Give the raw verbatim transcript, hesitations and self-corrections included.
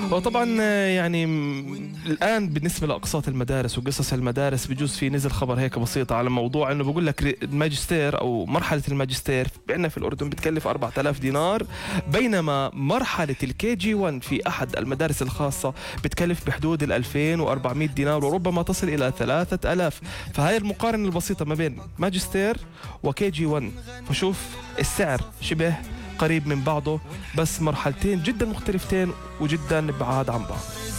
وطبعا يعني الآن بالنسبة لأقساط المدارس وقصص المدارس بجوز في نزل خبر هيك بسيطة على موضوع إنه بقول لك الماجستير أو مرحلة الماجستير عندنا في الأردن بتكلف أربعة آلاف دينار، بينما مرحلة الكي جي واحد في أحد المدارس الخاصة بتكلف بحدود ال ألفين وأربعمئة دينار وربما تصل إلى ثلاثة آلاف. فهاي المقارنة البسيطة ما بين ماجستير وكي جي واحد، فشوف السعر شبه قريب من بعضه، بس مرحلتين جدا مختلفتين وجدا بعاد عن بعض.